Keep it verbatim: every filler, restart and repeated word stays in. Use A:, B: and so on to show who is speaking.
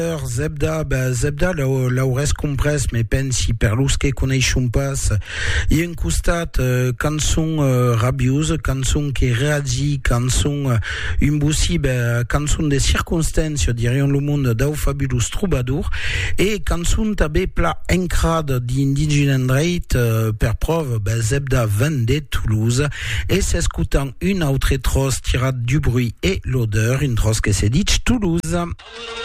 A: Zebda, bah, Zebda, l'aures compress, mais pensi per l'us che coneixum pas, i un costat eh, cançon eh, rabiosa, cançon che reagi, cançon eh, un bussi, bah, cançon de circonstància, dirion le monde d'au fabulous troubadour, e cançon també pla encrad d'indigent dreit eh, per preuve, bah, Zebda ven de Toulouse, et s'escutant une autre trosse tirade du bruit et l'odeur, une trosse que s'est dit Toulouse.